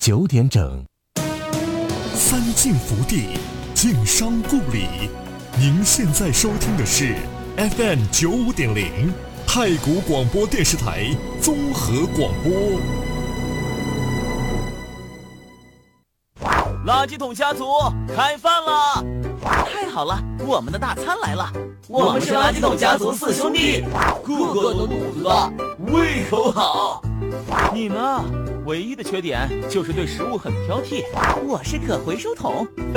9点整。 三晋福地，晋商故里。您现在收听的是 FM95.0太谷广播电视台综合广播。 垃圾桶家族开饭了！太好了，我们的大餐来了！我们是垃圾桶家族4兄弟，个个都肚子大，胃口好。你呢？唯一的缺点就是对食物很挑剔。 我是可回收桶。